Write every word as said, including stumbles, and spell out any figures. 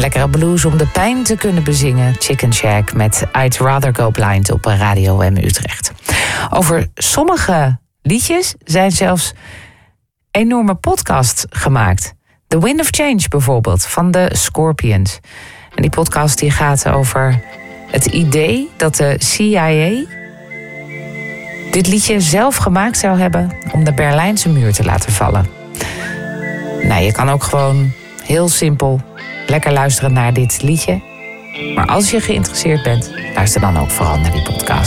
lekkere blues om de pijn te kunnen bezingen. Chicken Shack met I'd Rather Go Blind op Radio M Utrecht. Over sommige liedjes zijn zelfs enorme podcasts gemaakt. The Wind of Change bijvoorbeeld, van de Scorpions. En die podcast die gaat over het idee dat de C I A dit liedje zelf gemaakt zou hebben om de Berlijnse muur te laten vallen. Nou, je kan ook gewoon heel simpel lekker luisteren naar dit liedje. Maar als je geïnteresseerd bent, luister dan ook vooral naar die podcast.